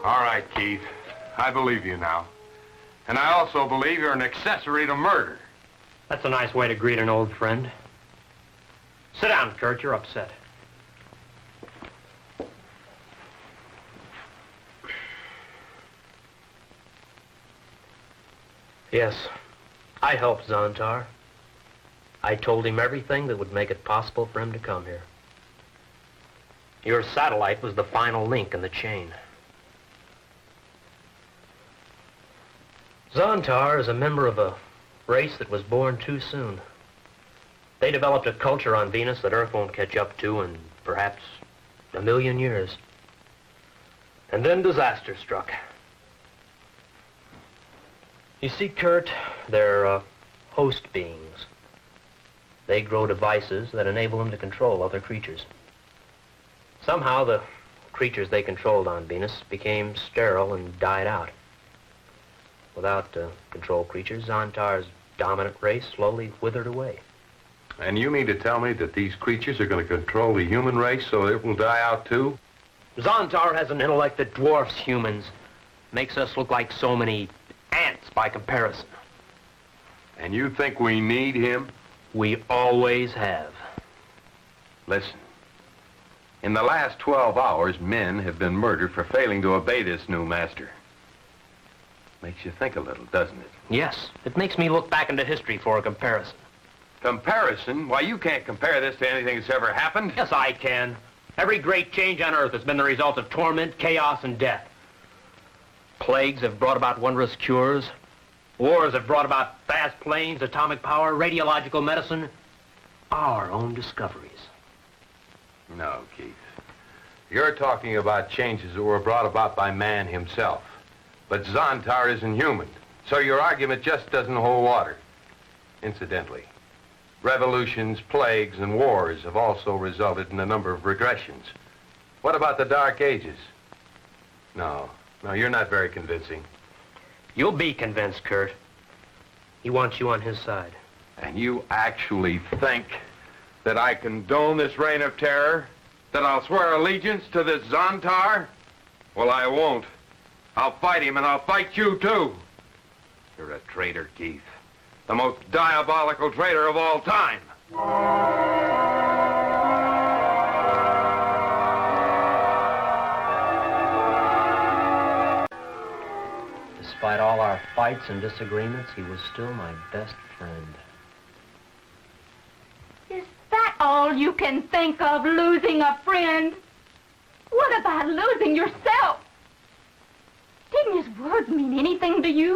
All right, Keith. I believe you now. And I also believe you're an accessory to murder. That's a nice way to greet an old friend. Sit down, Kurt. You're upset. Yes, I helped Zontar. I told him everything that would make it possible for him to come here. Your satellite was the final link in the chain. Zontar is a member of a race that was born too soon. They developed a culture on Venus that Earth won't catch up to in perhaps 1,000,000 years. And then disaster struck. You see, Kurt, they're host beings. They grow devices that enable them to control other creatures. Somehow the creatures they controlled on Venus became sterile and died out. Without control creatures, Zontar's dominant race slowly withered away. And you mean to tell me that these creatures are going to control the human race so it will die out too? Zontar has an intellect that dwarfs humans. Makes us look like so many ants by comparison. And you think we need him? We always have. Listen. In the last 12 hours, men have been murdered for failing to obey this new master. Makes you think a little, doesn't it? Yes. It makes me look back into history for a comparison. Comparison? Why, you can't compare this to anything that's ever happened. Yes, I can. Every great change on Earth has been the result of torment, chaos, and death. Plagues have brought about wondrous cures. Wars have brought about fast planes, atomic power, radiological medicine. Our own discoveries. No, Keith. You're talking about changes that were brought about by man himself. But Zontar isn't human, so your argument just doesn't hold water. Incidentally, revolutions, plagues, and wars have also resulted in a number of regressions. What about the Dark Ages? No, you're not very convincing. You'll be convinced, Kurt. He wants you on his side. And you actually think that I condone this reign of terror? That I'll swear allegiance to this Zontar? Well, I won't. I'll fight him, and I'll fight you, too. You're a traitor, Keith. The most diabolical traitor of all time. Despite all our fights and disagreements, he was still my best friend. Is that all you can think of, losing a friend? What about losing yourself? Didn't his words mean anything to you?